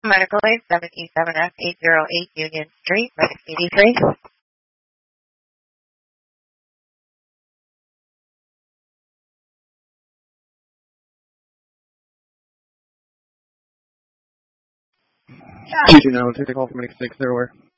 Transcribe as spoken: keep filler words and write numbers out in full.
Medical aid seven E seven F eight oh eight Union Street, Medic C D three. two two nine one, take a call from Medic six, they're aware.